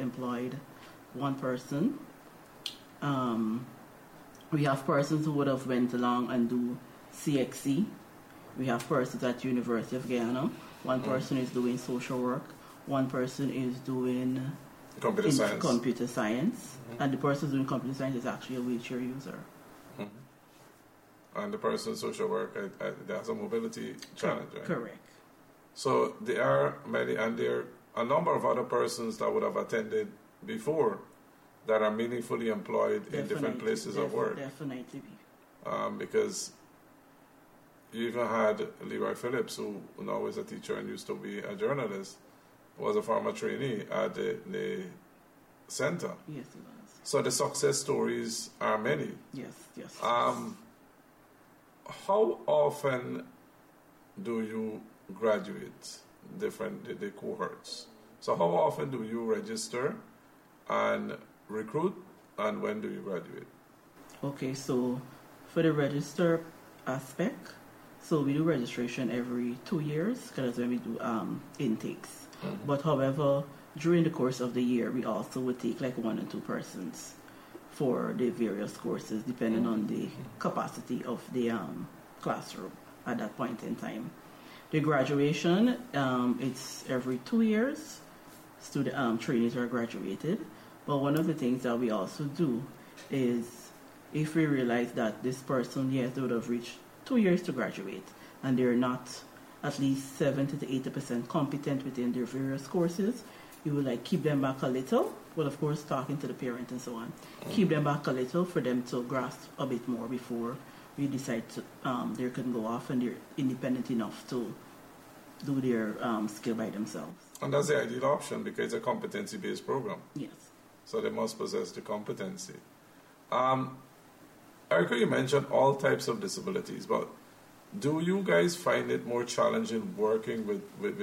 employed one person. We have persons who would have went along and do CXC. We have persons at University of Guyana. One person is doing social work. One person is doing computer science. And the person doing computer science is actually a wheelchair user. And the person in social work has a mobility challenge, right? Correct. So there are many, and there are a number of other persons that would have attended before that are meaningfully employed in different places of work. Definitely. Because you even had Leroy Phillips, who now is a teacher and used to be a journalist, was a former trainee at the center. Yes, it was. So the success stories are many. Yes. How often do you graduate the cohorts? So how often do you register and recruit, and when do you graduate? Okay, so for the register aspect, so we do registration every 2 years, because that's when we do intakes. But however, during the course of the year, we also would take like 1 or 2 persons for the various courses, depending on the capacity of the classroom at that point in time. The graduation, it's every 2 years. Student trainees are graduated. But one of the things that we also do is, if we realize that this person, yes, they would have reached 2 years to graduate, and they're not at least 70 to 80% competent within their various courses, you will keep them back a little. Well, of course, talking to the parent and so on. Keep them back a little for them to grasp a bit more before we decide to, they can go off and they're independent enough to do their skill by themselves. And that's the ideal option, because it's a competency-based program. Yes. So they must possess the competency. Erica, you mentioned all types of disabilities, but do you guys find it more challenging working with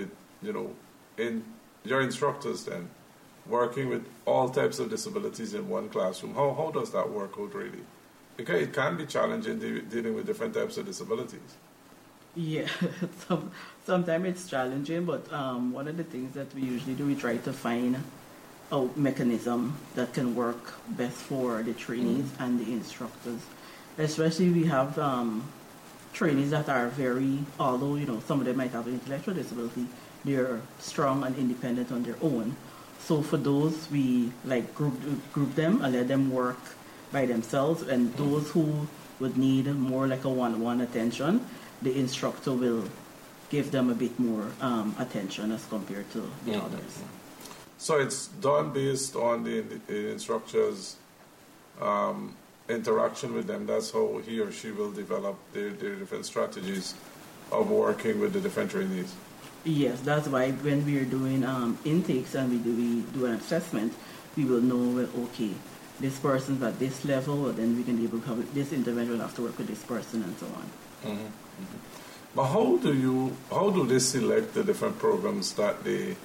in your instructors then, working with all types of disabilities in one classroom? How does that work out really? Because it can be challenging dealing with different types of disabilities. Yeah, sometimes it's challenging, but one of the things that we usually do, we try to find a mechanism that can work best for the trainees and the instructors. Especially we have trainees that are although some of them might have an intellectual disability, they're strong and independent on their own. So for those, we group them and let them work by themselves, and those who would need more like a one-on-one attention, the instructor will give them a bit more attention as compared to the others. So it's done based on the instructor's interaction with them. That's how he or she will develop their different strategies of working with the different trainees. Yes, that's why when we are doing intakes and we do an assessment, we will know, okay, this person's at this level, and then we can be able to have this individual have to work with this person and so on. But how do they select the different programs that they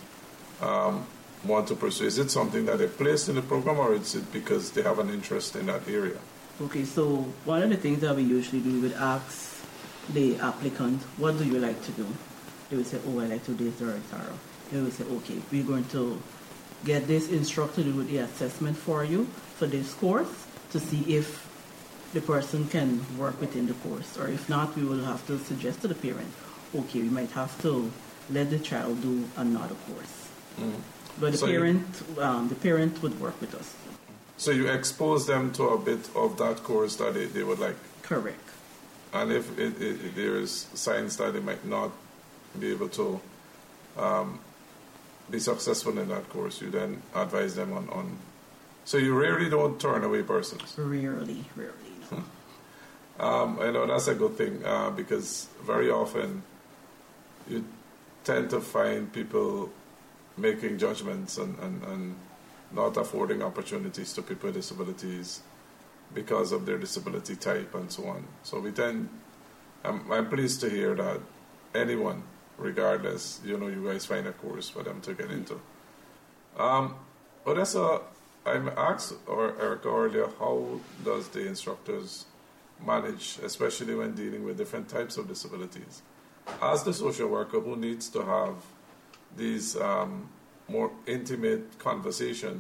want to pursue? Is it something that they place in the program, or is it because they have an interest in that area? Okay, so one of the things that we usually do, we would ask the applicant, what do you like to do? They would say, I like to do this or that. They would say, okay, we're going to get this instructor to do the assessment for you for this course to see if the person can work within the course, or if not, we will have to suggest to the parent, okay, we might have to let the child do another course. But the parent would work with us. So you expose them to a bit of that course that they would like. Correct. And if there is signs that they might not be able to be successful in that course, you then advise them on. So you rarely don't turn away persons. Rarely, no. I know that's a good thing because very often you tend to find people making judgments and not affording opportunities to people with disabilities because of their disability type and so on. So I'm pleased to hear that anyone, regardless, you guys find a course for them to get into. Odessa, I asked Erica earlier, how does the instructors manage, especially when dealing with different types of disabilities? As the social worker who needs to have these more intimate conversations